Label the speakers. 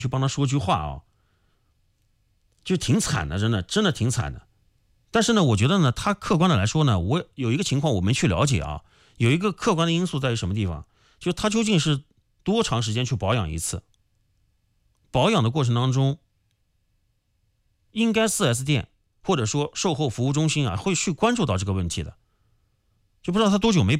Speaker 1: 去帮他说句话啊，就挺惨的，真的挺惨的。但是呢，我觉得呢，他客观的来说呢，我有一个情况我没去了解啊，有一个客观的因素在于什么地方？就他究竟是多长时间去保养一次？保养的过程当中，应该 4S 店或者说售后服务中心啊，会去关注到这个问题的。就不知道他多久没